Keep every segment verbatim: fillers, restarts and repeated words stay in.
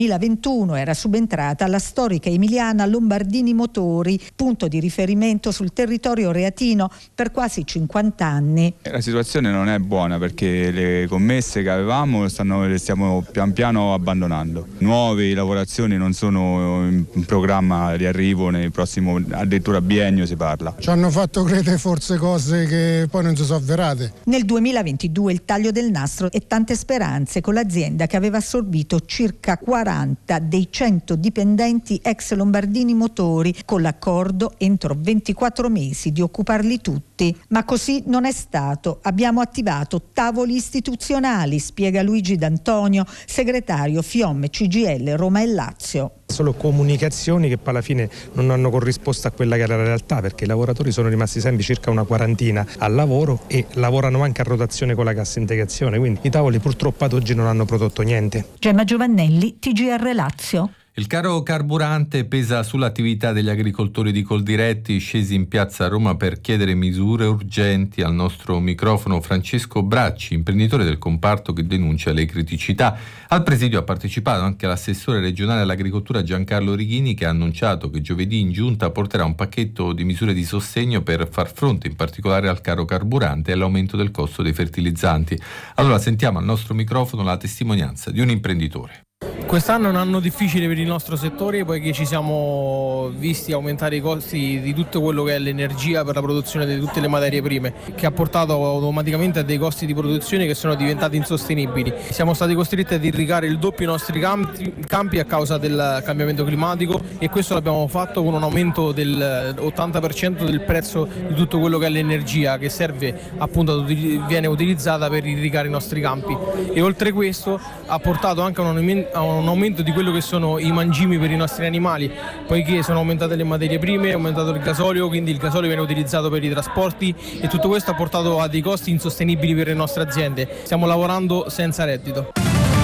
duemilaventuno era subentrata la storica emiliana Lombardini Motori, punto di riferimento sul territorio reatino per quasi cinquanta anni. La situazione non è buona perché le commesse che avevamo stanno, le stiamo pian piano abbandonando. Nuove lavorazioni non sono in programma di arrivo nel prossimo, addirittura biennio si parla. Ci hanno fatto credere forse cose che poi non si sono avverate. Nel duemilaventidue il taglio del nastro e tante speranze con l'azienda che aveva assorbito circa quaranta dei cento dipendenti ex Lombardini Motori, con l'accordo entro ventiquattro mesi di occuparli tutti. Ma così non è stato. Abbiamo attivato tavoli istituzionali, spiega Luigi D'Antonio, segretario FIOM C G I L Roma e Lazio. Solo comunicazioni che poi alla fine non hanno corrisposto a quella che era la realtà, perché i lavoratori sono rimasti sempre circa una quarantina al lavoro e lavorano anche a rotazione con la cassa integrazione, quindi i tavoli purtroppo ad oggi non hanno prodotto niente. Gemma Giovannelli, T G R Lazio. Il caro carburante pesa sull'attività degli agricoltori di Coldiretti, scesi in piazza a Roma per chiedere misure urgenti. Al nostro microfono Francesco Bracci, imprenditore del comparto che denuncia le criticità. Al presidio ha partecipato anche l'assessore regionale all'agricoltura Giancarlo Righini, che ha annunciato che giovedì in giunta porterà un pacchetto di misure di sostegno per far fronte in particolare al caro carburante e all'aumento del costo dei fertilizzanti. Allora sentiamo al nostro microfono la testimonianza di un imprenditore. Quest'anno è un anno difficile per il nostro settore, poiché ci siamo visti aumentare i costi di tutto quello che è l'energia per la produzione di tutte le materie prime, che ha portato automaticamente a dei costi di produzione che sono diventati insostenibili. Siamo stati costretti ad irrigare il doppio i nostri campi, campi a causa del cambiamento climatico, e questo l'abbiamo fatto con un aumento dell'ottanta per cento del prezzo di tutto quello che è l'energia che serve, appunto, viene utilizzata per irrigare i nostri campi. E oltre questo ha portato anche a un a un aumento di quello che sono i mangimi per i nostri animali, poiché sono aumentate le materie prime, è aumentato il gasolio, quindi il gasolio viene utilizzato per i trasporti, e tutto questo ha portato a dei costi insostenibili per le nostre aziende. Stiamo lavorando senza reddito.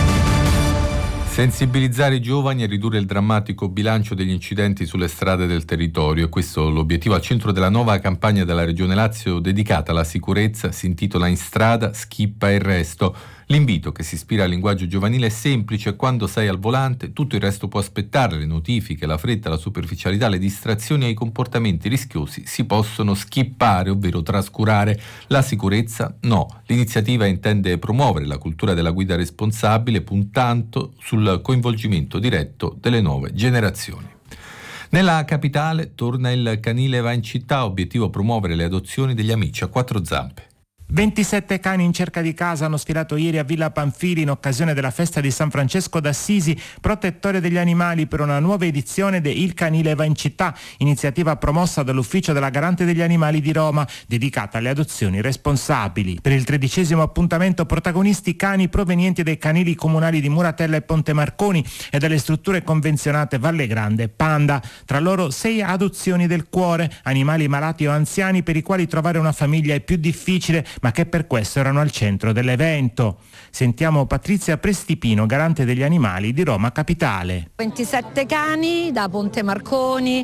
Sensibilizzare i giovani e ridurre il drammatico bilancio degli incidenti sulle strade del territorio. E questo è l'obiettivo al centro della nuova campagna della Regione Lazio dedicata alla sicurezza. Si intitola In strada, schippa il resto. L'invito, che si ispira al linguaggio giovanile, è semplice: quando sei al volante tutto il resto può aspettare, le notifiche, la fretta, la superficialità, le distrazioni e i comportamenti rischiosi si possono skippare, ovvero trascurare. La sicurezza no. L'iniziativa intende promuovere la cultura della guida responsabile, puntando sul coinvolgimento diretto delle nuove generazioni. Nella capitale torna il canile va in città, obiettivo promuovere le adozioni degli amici a quattro zampe. ventisette cani in cerca di casa hanno sfilato ieri a Villa Pamphili in occasione della festa di San Francesco d'Assisi, protettore degli animali, per una nuova edizione de Il Canile va in città, iniziativa promossa dall'Ufficio della Garante degli Animali di Roma, dedicata alle adozioni responsabili. Per il tredicesimo appuntamento protagonisti cani provenienti dai canili comunali di Muratella e Ponte Marconi e dalle strutture convenzionate Valle Grande e Panda. Tra loro sei adozioni del cuore, animali malati o anziani per i quali trovare una famiglia è più difficile, ma che per questo erano al centro dell'evento. Sentiamo Patrizia Prestipino, garante degli animali di Roma Capitale. ventisette cani da Ponte Marconi,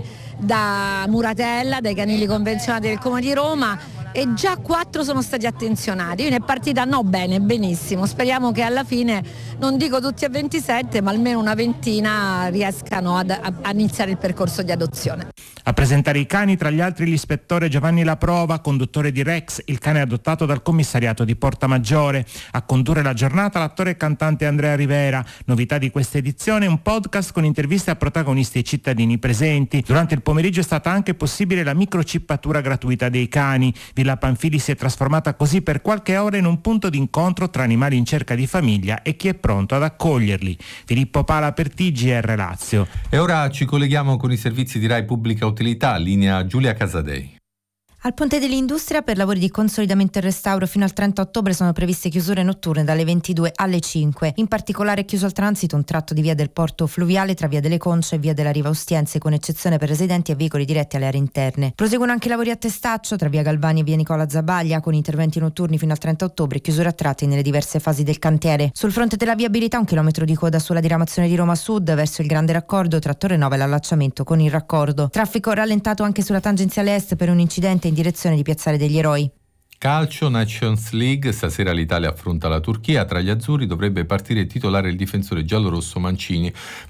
da Muratella, dai canili convenzionati del Comune di Roma, e già quattro sono stati attenzionati. Quindi è partita no bene, benissimo. Speriamo che alla fine, non dico tutti a ventisette, ma almeno una ventina riescano ad, a, a iniziare il percorso di adozione. A presentare i cani, tra gli altri, l'ispettore Giovanni Laprova, conduttore di Rex, il cane adottato dal commissariato di Porta Maggiore. A condurre la giornata l'attore e cantante Andrea Rivera. Novità di questa edizione, un podcast con interviste a protagonisti e cittadini presenti. Durante il pomeriggio è stata anche possibile la microchippatura gratuita dei cani. Villa Pamphili si è trasformata così per qualche ora in un punto d'incontro tra animali in cerca di famiglia e chi è pronto ad accoglierli. Filippo Pala per T G R Lazio. E ora ci colleghiamo con i servizi di Rai Pubblica Utilità, linea Giulia Casadei. Al Ponte dell'Industria, per lavori di consolidamento e restauro fino al trenta ottobre sono previste chiusure notturne dalle ventidue alle cinque. In particolare è chiuso al transito un tratto di via del Porto Fluviale tra via delle Conce e via della Riva Ostiense, con eccezione per residenti e veicoli diretti alle aree interne. Proseguono anche i lavori a Testaccio tra via Galvani e via Nicola Zabaglia, con interventi notturni fino al trenta ottobre e chiusure a tratti nelle diverse fasi del cantiere. Sul fronte della viabilità, un chilometro di coda sulla diramazione di Roma Sud verso il Grande Raccordo tra Torre Nova e l'allacciamento con il raccordo. Traffico rallentato anche sulla tangenziale est per un incidente in direzione di Piazzale degli Eroi. Calcio, Nations League, stasera l'Italia affronta la Turchia. Tra gli azzurri dovrebbe partire titolare il difensore giallorosso Mancini.